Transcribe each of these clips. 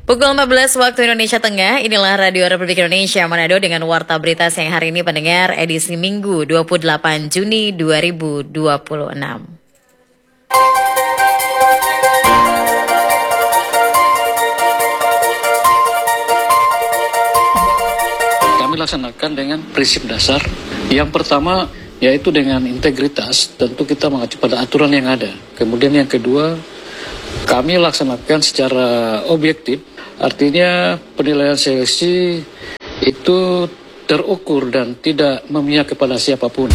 Pukul 14 waktu Indonesia Tengah, inilah Radio Republik Indonesia Manado dengan Warta Berita siang hari ini pendengar edisi Minggu 28 Juni 2026. Kami laksanakan dengan prinsip dasar. Yang pertama yaitu dengan integritas, tentu kita mengacu pada aturan yang ada. Kemudian yang kedua, kami laksanakan secara objektif. Artinya penilaian seleksi itu terukur dan tidak memihak kepada siapapun.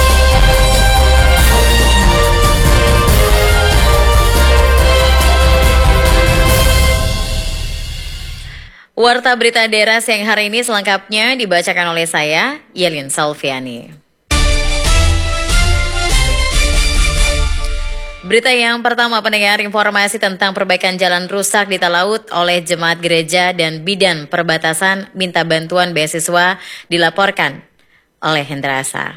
Warta Berita Daerah siang hari ini selengkapnya dibacakan oleh saya, Yelin Salviani. Berita yang pertama pendengar, informasi tentang perbaikan jalan rusak di Talaut oleh jemaat gereja dan bidan perbatasan minta bantuan beasiswa dilaporkan oleh Hendra Asa.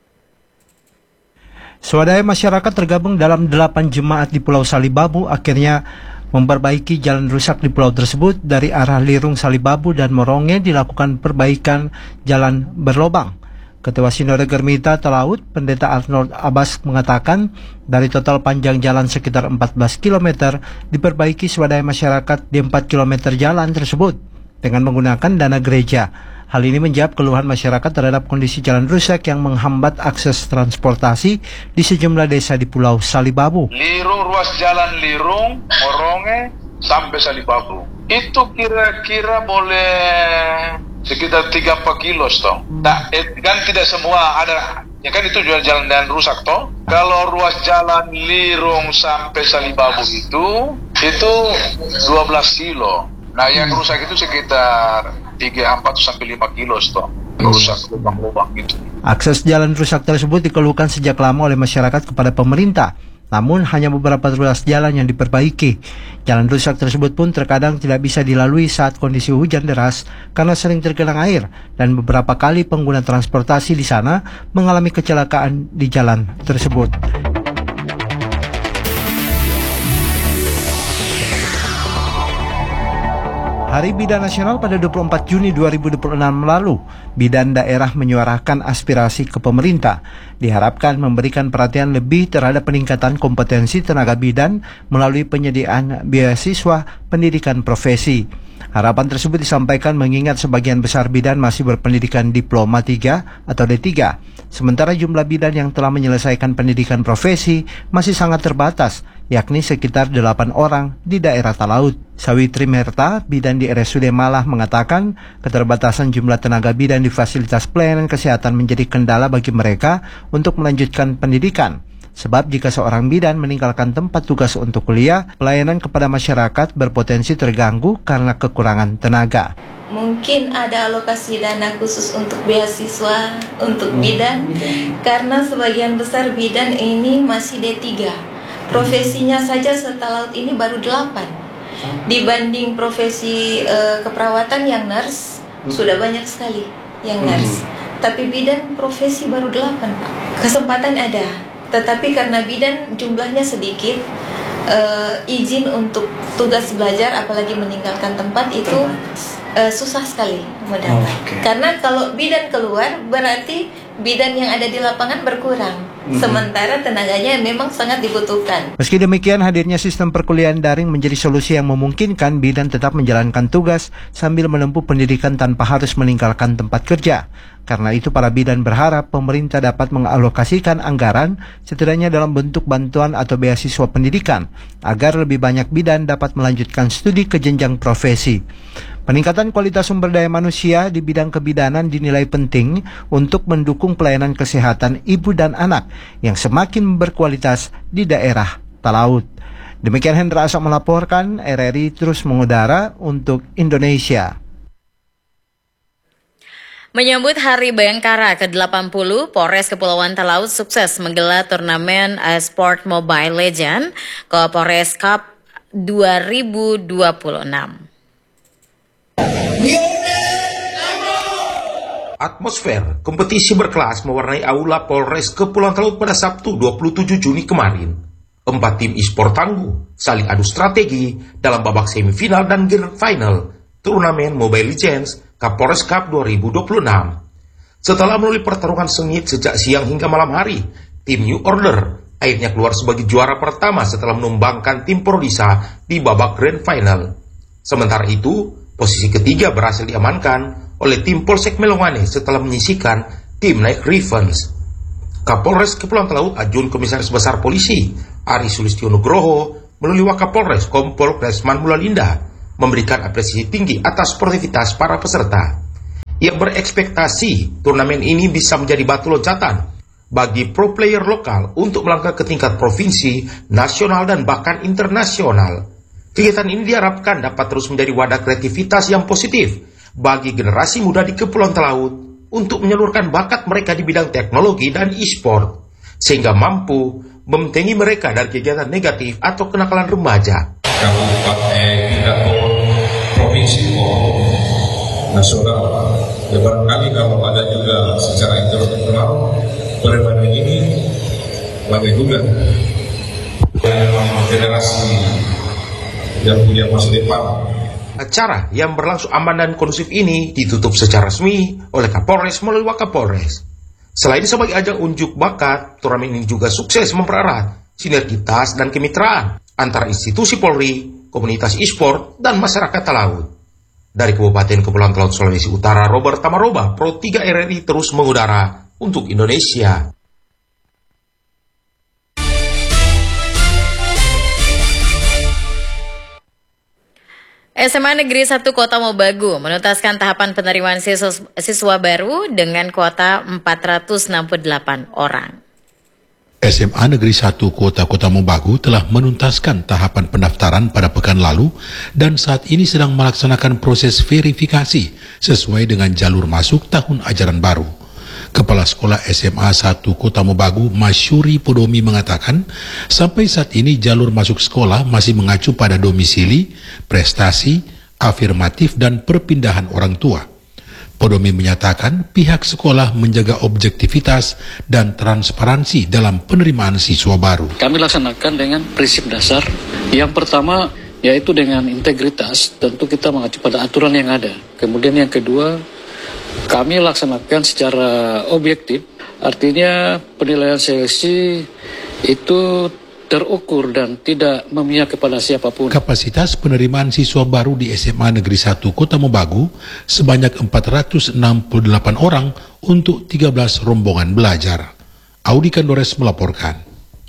Swadaya masyarakat tergabung dalam 8 jemaat di Pulau Salibabu akhirnya memperbaiki jalan rusak di pulau tersebut. Dari arah Lirung, Salibabu dan Moronge dilakukan perbaikan jalan berlobang. Ketua Sinode Germita Talaut, Pendeta Arnold Abbas mengatakan dari total panjang jalan sekitar 14 km diperbaiki swadaya masyarakat di 4 km jalan tersebut dengan menggunakan dana gereja. Hal ini menjawab keluhan masyarakat terhadap kondisi jalan rusak yang menghambat akses transportasi di sejumlah desa di Pulau Salibabu. Lirung, ruas jalan Lirung, Moronge sampai Salibabu. Itu kira-kira boleh sekitar 3-4 kilo toh. Nah, kan tidak semua ada. Ya kan itu jalan rusak toh. Kalau ruas jalan Lirung sampai Salibabu itu 12 kilo. Nah, yang rusak itu sekitar 4-5 kilo toh. Rusak lubang-lubang gitu. Akses jalan rusak tersebut dikeluhkan sejak lama oleh masyarakat kepada pemerintah. Namun hanya beberapa ruas jalan yang diperbaiki. Jalan rusak tersebut pun terkadang tidak bisa dilalui saat kondisi hujan deras karena sering tergenang air dan beberapa kali pengguna transportasi di sana mengalami kecelakaan di jalan tersebut. Hari Bidan Nasional pada 24 Juni 2026 lalu, bidan daerah menyuarakan aspirasi ke pemerintah. Diharapkan memberikan perhatian lebih terhadap peningkatan kompetensi tenaga bidan melalui penyediaan beasiswa pendidikan profesi. Harapan tersebut disampaikan mengingat sebagian besar bidan masih berpendidikan diploma 3 atau D3. Sementara jumlah bidan yang telah menyelesaikan pendidikan profesi masih sangat terbatas, yakni sekitar 8 orang di daerah Talaut. Sawitri Merta, bidan di RSUD Malah mengatakan keterbatasan jumlah tenaga bidan di fasilitas pelayanan kesehatan menjadi kendala bagi mereka untuk melanjutkan pendidikan. Sebab jika seorang bidan meninggalkan tempat tugas untuk kuliah, pelayanan kepada masyarakat berpotensi terganggu karena kekurangan tenaga. Mungkin ada alokasi dana khusus untuk beasiswa untuk bidan, karena sebagian besar bidan ini masih D3. Profesinya saja setalaut ini baru 8. Dibanding profesi keperawatan yang nurse, sudah banyak sekali yang nurse. Tapi bidan profesi baru 8, Pak. Kesempatan ada, tetapi karena bidan jumlahnya sedikit, izin untuk tugas belajar apalagi meninggalkan tempat itu susah sekali mendapat. Karena kalau bidan keluar berarti bidan yang ada di lapangan berkurang. Sementara tenaganya memang sangat dibutuhkan. Meski demikian, hadirnya sistem perkuliahan daring menjadi solusi yang memungkinkan bidan tetap menjalankan tugas sambil menempuh pendidikan tanpa harus meninggalkan tempat kerja. Karena itu para bidan berharap pemerintah dapat mengalokasikan anggaran setidaknya dalam bentuk bantuan atau beasiswa pendidikan agar lebih banyak bidan dapat melanjutkan studi ke jenjang profesi. Peningkatan kualitas sumber daya manusia di bidang kebidanan dinilai penting untuk mendukung pelayanan kesehatan ibu dan anak yang semakin berkualitas di daerah Talaut. Demikian Hendra Asa melaporkan, RRI terus mengudara untuk Indonesia. Menyambut Hari Bayangkara ke-80, Polres Kepulauan Talaut sukses menggelar turnamen Sport Mobile Legend Polres Cup 2026. Atmosfer kompetisi berkelas mewarnai aula Polres Kepulauan Talaut pada Sabtu 27 Juni kemarin. 4 tim e-sport tangguh saling adu strategi dalam babak semifinal dan grand final turnamen Mobile Legends Kapolres Cup 2026. Setelah melalui pertarungan sengit sejak siang hingga malam hari, tim New Order akhirnya keluar sebagai juara pertama setelah menumbangkan tim Prodisa di babak grand final. Sementara itu, posisi ketiga berhasil diamankan oleh tim Polsek Melongane setelah menyisihkan tim Night Ravens. Kapolres Kepulauan Talaut Ajun Komisaris Besar Polisi Ari Sulistyo Nugroho melalui Wakapolres Kompol Kresman Mulalinda memberikan apresiasi tinggi atas sportivitas para peserta. Ia berekspektasi turnamen ini bisa menjadi batu loncatan bagi pro player lokal untuk melangkah ke tingkat provinsi, nasional, dan bahkan internasional. Kegiatan ini diharapkan dapat terus menjadi wadah kreativitas yang positif bagi generasi muda di Kepulauan Talaut untuk menyalurkan bakat mereka di bidang teknologi dan e-sport, sehingga mampu membentengi mereka dari kegiatan negatif atau kenakalan remaja. Tingkat provinsi maupun nasional, ya barangkali kalau ada juga secara internasional, perbedaan ini banyak juga. Generasi yang punya masa depan. Acara yang berlangsung aman dan kondusif ini ditutup secara resmi oleh Kapolres melalui Wakapolres. Selain sebagai ajang unjuk bakat, turnamen ini juga sukses mempererat sinergitas dan kemitraan antara institusi Polri, komunitas e-sport, dan masyarakat Talaut. Dari Kabupaten Kepulauan Talaut Sulawesi Utara, Robert Tamaroba, Pro 3 RRI terus mengudara untuk Indonesia. SMA Negeri 1 Kota Mobagu menuntaskan tahapan penerimaan siswa baru dengan kuota 468 orang. SMA Negeri 1 Kota Mobagu telah menuntaskan tahapan pendaftaran pada pekan lalu dan saat ini sedang melaksanakan proses verifikasi sesuai dengan jalur masuk tahun ajaran baru. Kepala Sekolah SMA 1 Kota Mobagu, Masyuri Podomi mengatakan, sampai saat ini jalur masuk sekolah masih mengacu pada domisili, prestasi, afirmatif, dan perpindahan orang tua. Podomi menyatakan pihak sekolah menjaga objektivitas dan transparansi dalam penerimaan siswa baru. Kami laksanakan dengan prinsip dasar. Yang pertama yaitu dengan integritas, tentu kita mengacu pada aturan yang ada. Kemudian yang kedua, kami laksanakan secara objektif, artinya penilaian seleksi itu terukur dan tidak memihak kepada siapapun. Kapasitas penerimaan siswa baru di SMA Negeri 1 Kota Mobagu sebanyak 468 orang untuk 13 rombongan belajar. Audi Kandores melaporkan.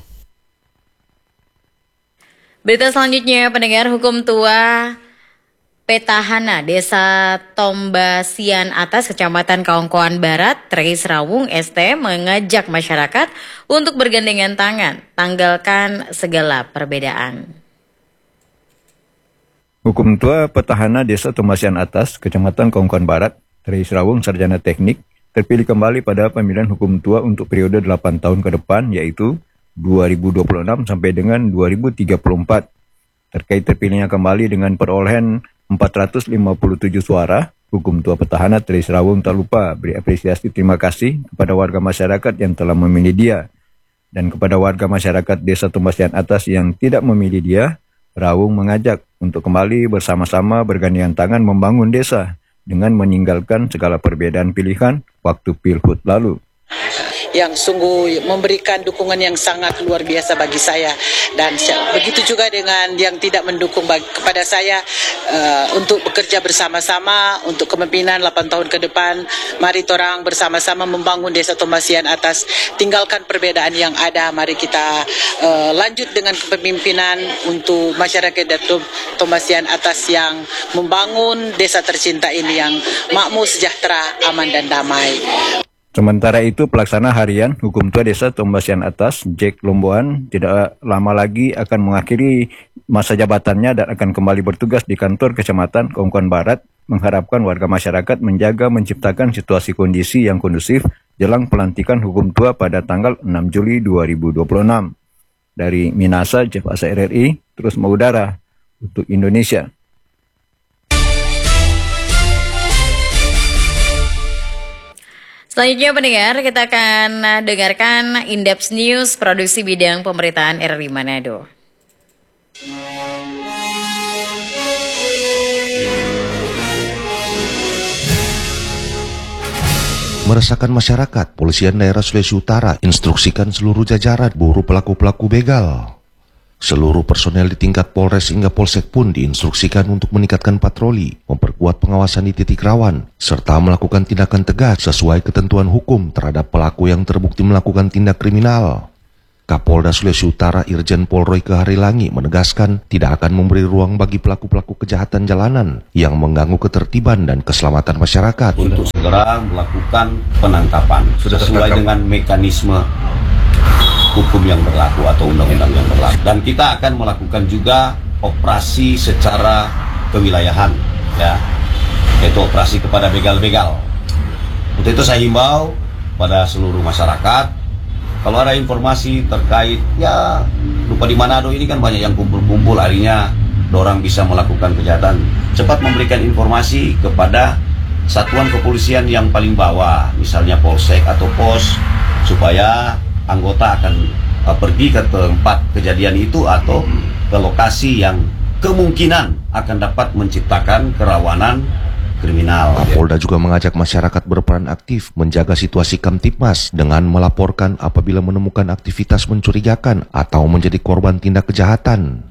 Berita selanjutnya, pendengar, hukum tua Petahana Desa Tombasian Atas Kecamatan Kaongkoan Barat, Treis Rawung ST mengajak masyarakat untuk bergandengan tangan, tanggalkan segala perbedaan. Hukum tua Petahana Desa Tombasian Atas Kecamatan Kaongkoan Barat, Treis Rawung Sarjana Teknik terpilih kembali pada pemilihan hukum tua untuk periode 8 tahun ke depan, yaitu 2026 sampai dengan 2034. Terkait terpilihnya kembali dengan perolehan 457 suara, hukum tua Petahana Treis Rawung tak lupa beri apresiasi terima kasih kepada warga masyarakat yang telah memilih dia. Dan kepada warga masyarakat Desa Tombasian Atas yang tidak memilih dia, Rawung mengajak untuk kembali bersama-sama bergandengan tangan membangun desa dengan meninggalkan segala perbedaan pilihan waktu pilhut lalu. Yang sungguh memberikan dukungan yang sangat luar biasa bagi saya, dan begitu juga dengan yang tidak mendukung kepada saya untuk bekerja bersama-sama untuk kepemimpinan 8 tahun ke depan. Mari torang bersama-sama membangun Desa Tombasian Atas, tinggalkan perbedaan yang ada. Mari kita lanjut dengan kepemimpinan untuk masyarakat Tombasian Atas yang membangun desa tercinta ini yang makmur, sejahtera, aman dan damai. Sementara itu, pelaksana harian Hukum Tua Desa Tombasian Atas, Jack Lomboan, tidak lama lagi akan mengakhiri masa jabatannya dan akan kembali bertugas di kantor Kecamatan Kaongkoan Barat, mengharapkan warga masyarakat menjaga menciptakan situasi kondisi yang kondusif jelang pelantikan Hukum Tua pada tanggal 6 Juli 2026. Dari Minasa, Jeff Asa RRI, terus mengudara untuk Indonesia. Selanjutnya pendengar, kita akan dengarkan In-Depth News produksi bidang pemberitaan RRI Manado. Meresahkan masyarakat, Polisian Daerah Sulawesi Utara instruksikan seluruh jajaran buru pelaku-pelaku begal. Seluruh personel di tingkat Polres hingga Polsek pun diinstruksikan untuk meningkatkan patroli, memperkuat pengawasan di titik rawan, serta melakukan tindakan tegas sesuai ketentuan hukum terhadap pelaku yang terbukti melakukan tindak kriminal. Kapolda Sulawesi Utara Irjen Pol Royke Harilangi menegaskan tidak akan memberi ruang bagi pelaku-pelaku kejahatan jalanan yang mengganggu ketertiban dan keselamatan masyarakat. Untuk segera melakukan penangkapan sesuai dengan mekanisme hukum yang berlaku atau undang-undang yang berlaku. Dan kita akan melakukan juga operasi secara kewilayahan, ya, yaitu operasi kepada begal-begal. Untuk itu saya himbau pada seluruh masyarakat, kalau ada informasi terkait, ya, lupa di Manado ini kan banyak yang kumpul-kumpul, harinya orang bisa melakukan kejahatan, cepat memberikan informasi kepada satuan kepolisian yang paling bawah, misalnya Polsek atau Pos, supaya anggota akan pergi ke tempat kejadian itu atau ke lokasi yang kemungkinan akan dapat menciptakan kerawanan kriminal. Kapolda juga mengajak masyarakat berperan aktif menjaga situasi Kamtibmas dengan melaporkan apabila menemukan aktivitas mencurigakan atau menjadi korban tindak kejahatan.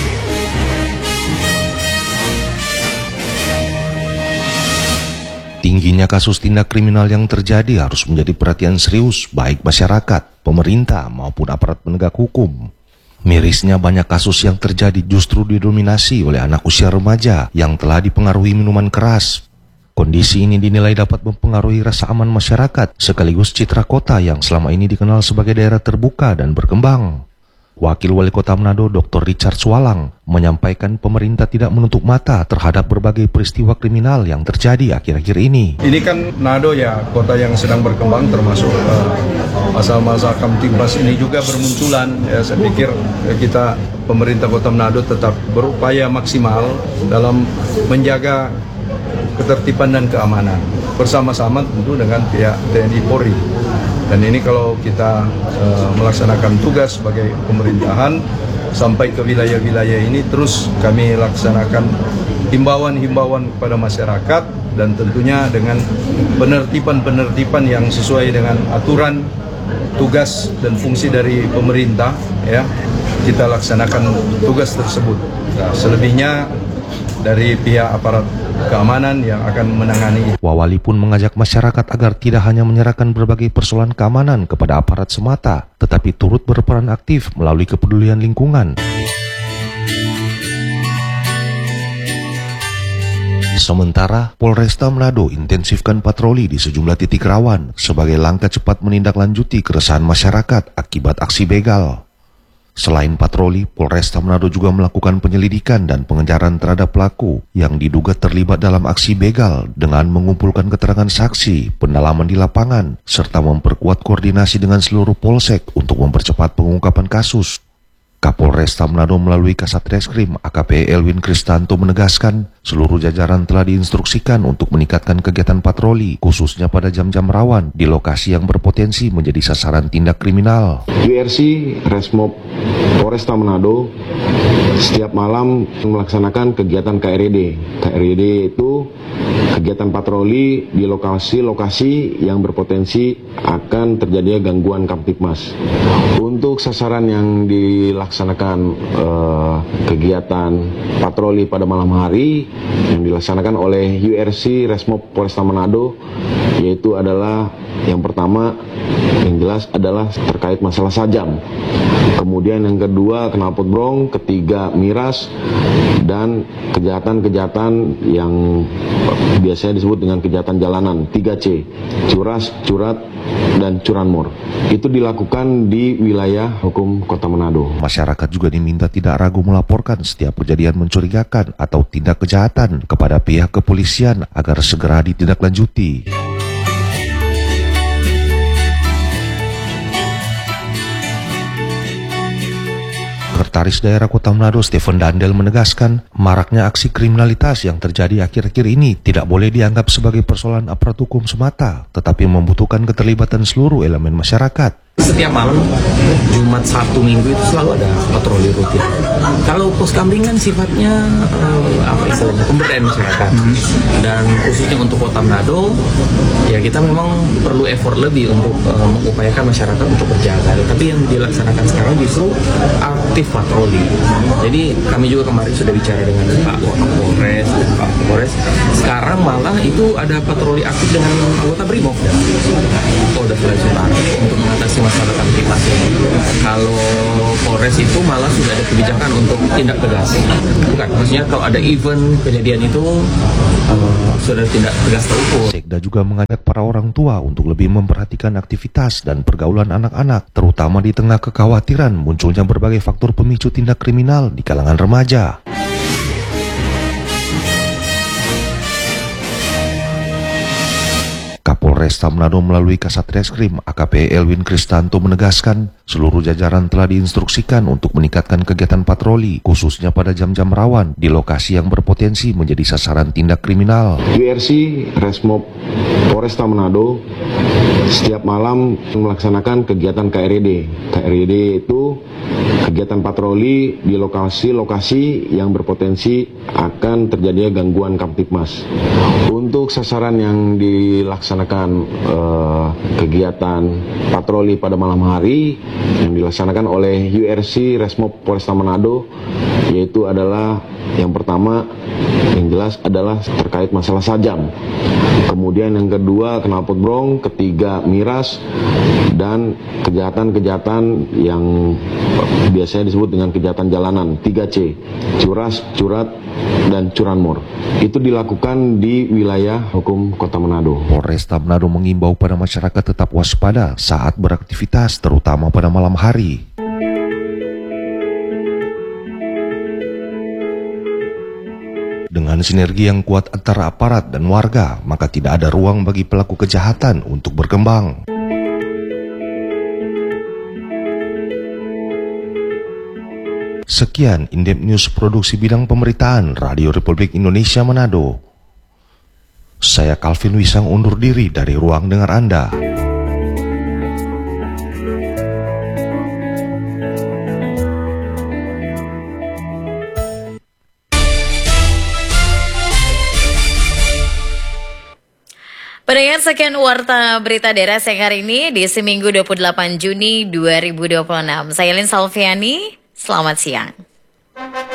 Tingginya kasus tindak kriminal yang terjadi harus menjadi perhatian serius baik masyarakat, pemerintah maupun aparat penegak hukum. Mirisnya banyak kasus yang terjadi justru didominasi oleh anak usia remaja yang telah dipengaruhi minuman keras. Kondisi ini dinilai dapat mempengaruhi rasa aman masyarakat sekaligus citra kota yang selama ini dikenal sebagai daerah terbuka dan berkembang. Wakil Wali Kota Manado Dr. Richard Swalang menyampaikan pemerintah tidak menutup mata terhadap berbagai peristiwa kriminal yang terjadi akhir-akhir ini. Ini kan Manado ya kota yang sedang berkembang, termasuk masa-masa Kamtibmas ini juga bermunculan. Ya, saya pikir kita pemerintah Kota Manado tetap berupaya maksimal dalam menjaga ketertiban dan keamanan bersama-sama tentu dengan pihak TNI Polri. Dan ini kalau kita melaksanakan tugas sebagai pemerintahan sampai ke wilayah-wilayah ini, terus kami laksanakan himbauan-himbauan kepada masyarakat dan tentunya dengan penertiban-penertiban yang sesuai dengan aturan tugas dan fungsi dari pemerintah, ya, kita laksanakan tugas tersebut. Nah, selebihnya dari pihak aparat keamanan yang akan menangani. Wawali pun mengajak masyarakat agar tidak hanya menyerahkan berbagai persoalan keamanan kepada aparat semata, tetapi turut berperan aktif melalui kepedulian lingkungan. Sementara, Polresta Manado intensifkan patroli di sejumlah titik rawan sebagai langkah cepat menindaklanjuti keresahan masyarakat akibat aksi begal. Selain patroli, Polresta Manado juga melakukan penyelidikan dan pengejaran terhadap pelaku yang diduga terlibat dalam aksi begal dengan mengumpulkan keterangan saksi, pendalaman di lapangan, serta memperkuat koordinasi dengan seluruh polsek untuk mempercepat pengungkapan kasus. Kapolresta Manado melalui Kasat Reskrim AKP Elwin Kristanto menegaskan seluruh jajaran telah diinstruksikan untuk meningkatkan kegiatan patroli khususnya pada jam-jam rawan di lokasi yang berpotensi menjadi sasaran tindak kriminal. URC Resmob Polresta Manado setiap malam melaksanakan kegiatan KRD. KRD itu kegiatan patroli di lokasi-lokasi yang berpotensi akan terjadi gangguan Kamtibmas. Untuk sasaran yang dilaksanakan kegiatan patroli pada malam hari yang dilaksanakan oleh URC Resmob Polresta Manado, yaitu adalah yang pertama yang jelas adalah terkait masalah sajam, kemudian yang kedua knalpot brong, ketiga miras, dan kejahatan-kejahatan yang biasanya disebut dengan kejahatan jalanan 3C, curas, curat, dan curanmor. Itu dilakukan di wilayah hukum Kota Manado. Masyarakat juga diminta tidak ragu melaporkan setiap kejadian mencurigakan atau tindak kejahatan kepada pihak kepolisian agar segera ditindaklanjuti. Sekretaris Daerah Kota Manado Stephen Dandel menegaskan, maraknya aksi kriminalitas yang terjadi akhir-akhir ini tidak boleh dianggap sebagai persoalan aparat hukum semata, tetapi membutuhkan keterlibatan seluruh elemen masyarakat. Setiap malam, Jumat, Sabtu, Minggu itu selalu ada patroli rutin. Kalau pos kambing kan sifatnya pemberdayaan masyarakat, dan khususnya untuk Kota Manado, ya kita memang perlu effort lebih untuk mengupayakan masyarakat untuk berjaga. Tapi yang dilaksanakan sekarang justru aktif patroli. Jadi kami juga kemarin sudah bicara dengan Pak Kapolres dan Pak Kapolres. Sekarang malah itu ada patroli aktif dengan anggota Brimob dan Polda Sulawesi Utara untuk mengatasi masalah kamtipmas. Kalau Polres itu malah sudah ada kebijakan untuk tindak tegas. Bukan, maksudnya kalau ada event kejadian itu sudah tindak tegas terukur. Sekda juga mengajak para orang tua untuk lebih memperhatikan aktivitas dan pergaulan anak-anak, terutama di tengah kekhawatiran munculnya berbagai faktor pemicu tindak kriminal di kalangan remaja. Kapolresta Manado melalui Kasat Reskrim AKP Elwin Kristanto menegaskan seluruh jajaran telah diinstruksikan untuk meningkatkan kegiatan patroli, khususnya pada jam-jam rawan di lokasi yang berpotensi menjadi sasaran tindak kriminal. URC Resmob Polresta Manado setiap malam melaksanakan kegiatan KRD. KRD itu kegiatan patroli di lokasi-lokasi yang berpotensi akan terjadinya gangguan Kamtipmas. Untuk sasaran yang dilaksanakan kegiatan patroli pada malam hari yang dilaksanakan oleh URC Resmob Polresta Manado, yaitu adalah yang pertama yang jelas adalah terkait masalah sajam. Kemudian yang kedua knalpot brong, ketiga miras, dan kejahatan-kejahatan yang biasanya disebut dengan kejahatan jalanan, 3C, curas, curat, dan curanmor. Itu dilakukan di wilayah hukum Kota Manado. Polresta Manado mengimbau pada masyarakat tetap waspada saat beraktivitas, terutama pada malam hari. Dengan sinergi yang kuat antara aparat dan warga, maka tidak ada ruang bagi pelaku kejahatan untuk berkembang. Sekian In-Depth News Produksi Bidang Pemberitaan Radio Republik Indonesia Manado. Saya Calvin Wisang undur diri dari ruang dengar Anda. Pendengar, sekian warta berita daerah siang hari ini di Seminggu 28 Juni 2026. Saya Lin Salviani, selamat siang.